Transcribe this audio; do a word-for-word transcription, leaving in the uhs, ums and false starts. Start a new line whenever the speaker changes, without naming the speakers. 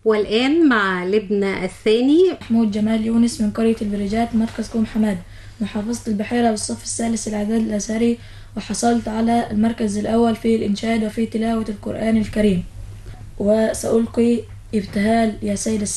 والآن مع لبنى الثاني.
محمود جمال يونس من قرية البريجات مركز كوم حماد محافظة البحيرة بالصف الثالث الإعداد الأزهري، وحصلت على المركز الأول في الإنشاد وفي تلاوة القرآن الكريم. وسألقي ابتهال يا سيد السادة.